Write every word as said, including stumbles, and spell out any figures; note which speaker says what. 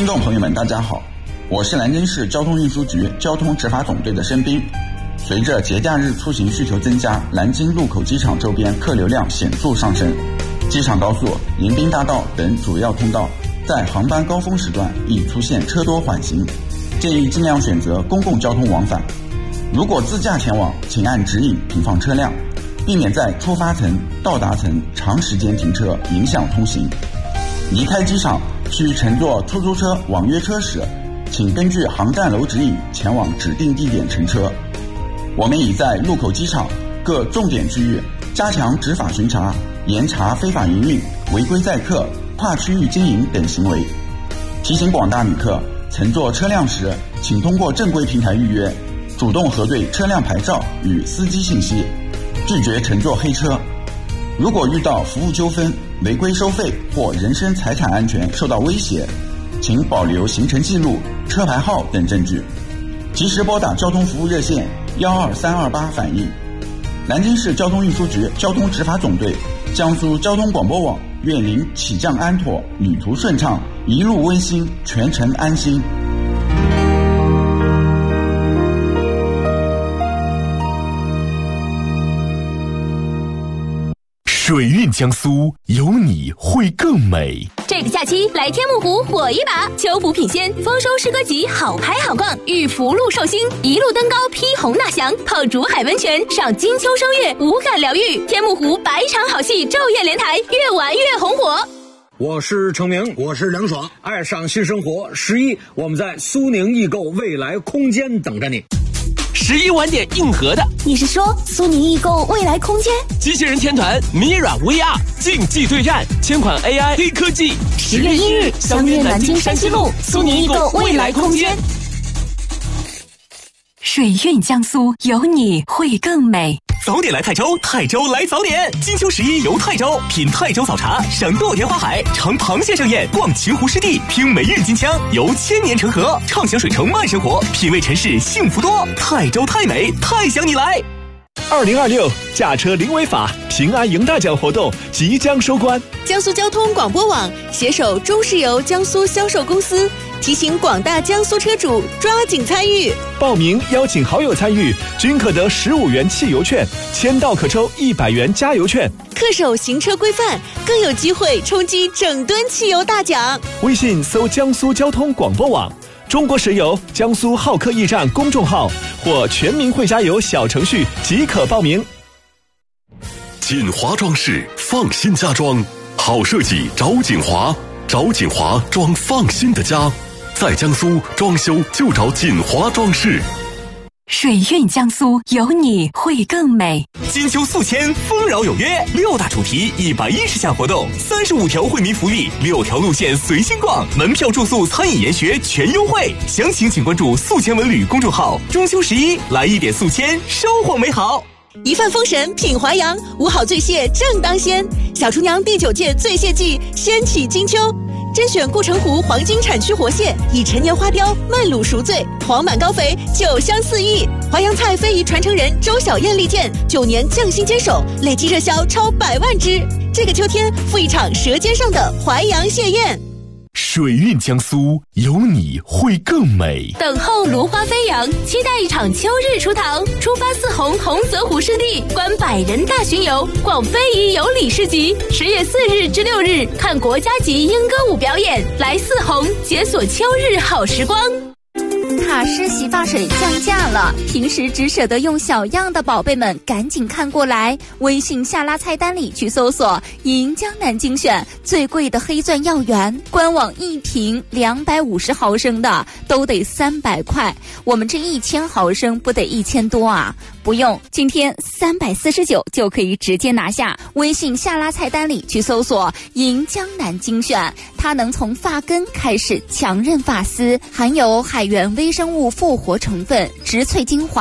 Speaker 1: 听众朋友们大家好，我是南京市交通运输局交通执法总队的申斌。随着节假日出行需求增加，南京禄口机场周边客流量显著上升，机场高速、迎宾大道等主要通道在航班高峰时段易出现车多缓行，建议尽量选择公共交通往返。如果自驾前往，请按指引停放车辆，避免在出发层、到达层长时间停车，影响通行。离开机场需乘坐出租车、网约车时，请根据航站楼指引前往指定地点乘车。我们已在禄口机场各重点区域加强执法巡查，严查非法营运、违规载客、跨区域经营等行为。提醒广大旅客，乘坐车辆时，请通过正规平台预约，主动核对车辆牌照与司机信息，拒绝乘坐黑车。如果遇到服务纠纷、违规收费或人身财产安全受到威胁，请保留行程记录、车牌号等证据，及时拨打交通服务热线幺二三二八反映。南京市交通运输局交通执法总队、江苏交通广播网愿您起降安妥，旅途顺畅，一路温馨，全程安心。
Speaker 2: 水韵江苏，有你会更美。
Speaker 3: 这个假期来天目湖火一把，秋服品鲜，丰收诗歌集，好拍好逛，遇福禄寿星，一路登高披红纳祥，泡竹海温泉，赏金秋声月，无感疗愈。天目湖百场好戏昼夜连台，越玩越红火。
Speaker 4: 我是程明，
Speaker 5: 我是梁爽，
Speaker 4: 爱上新生活。十一，我们在苏宁易购未来空间等着你。
Speaker 2: 十一晚点硬核的，
Speaker 3: 你是说苏宁易购未来空间？
Speaker 2: 机器人天团 Mira V R 竞技对战，千款 A I 黑科技。
Speaker 3: 十月一日，相约南京山西路苏宁易购未来空间。水韵江苏，有你会更美。
Speaker 2: 早点来泰州，泰州来早点。金秋十一游泰州，品泰州早茶，赏豆田花海，尝螃蟹盛宴，逛秦湖湿地，听梅韵金枪，游千年成河，畅享水城慢生活，品味城市幸福多。泰州太美，太想你来。二零二六驾车零违法平安赢大奖活动即将收官。
Speaker 6: 江苏交通广播网携手中石油江苏销售公司，提醒广大江苏车主抓紧参与。
Speaker 2: 报名邀请好友参与，均可得十五元汽油券，签到可抽一百元加油券。
Speaker 6: 恪守行车规范，更有机会冲击整吨汽油大奖。
Speaker 2: 微信搜江苏交通广播网、中国石油江苏浩客驿站公众号或全民会加油小程序即可报名。
Speaker 7: 锦华装饰，放心家装，好设计找锦华，找锦华装放心的家，在江苏装修就找锦华装饰。
Speaker 3: 水韵江苏，有你会更美。
Speaker 2: 金秋宿迁，丰饶有约，六大主题，一百一十项活动，三十五条惠民福利，六条路线随心逛，门票、住宿、餐饮、研学全优惠。详情请关注宿迁文旅公众号。中秋十一，来一点宿迁，收获美好。
Speaker 6: 一饭封神品淮扬，五好醉蟹正当鲜。小厨娘第九届醉蟹季掀起金秋，甄选顾城湖黄金产区活蟹，以陈年花雕慢卤熟醉，黄满高肥，酒香四溢。淮扬菜非遗传承人周小燕力荐，九年匠心坚守，累计热销超百万只。这个秋天赴一场舌尖上的淮扬蟹宴。
Speaker 2: 水韵江苏，有你会更美。
Speaker 3: 等候芦花飞扬，期待一场秋日出堂。出发泗洪洪泽湖湿地，观百人大巡游，逛非遗有礼市集。十月四日至六日，看国家级莺歌舞表演，来泗洪解锁秋日好时光。
Speaker 8: 卡诗洗发水降价了，平时只舍得用小样的宝贝们赶紧看过来，微信下拉菜单里去搜索银江南精选，最贵的黑钻药源，官网一瓶两百五十毫升的都得三百块，我们这一千毫升不得一千多啊？不用，今天三百四十九就可以直接拿下。微信下拉菜单里去搜索银江南精选，它能从发根开始强韧发丝，含有海源微生物复活成分、植萃精华。